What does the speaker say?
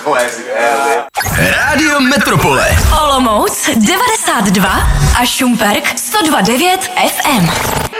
Rádio Metropole. Olomouc 92 a Šumperk 102,9 FM.